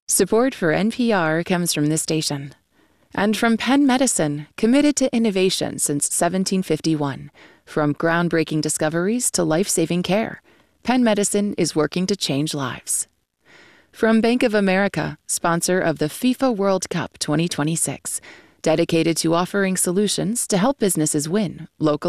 Support for NPR comes from this station and from Penn Medicine, committed to innovation since 1751. From groundbreaking discoveries to life-saving care, Penn Medicine is working to change lives. From Bank of America, sponsor of the FIFA World Cup 2026, dedicated to offering solutions to help businesses win, local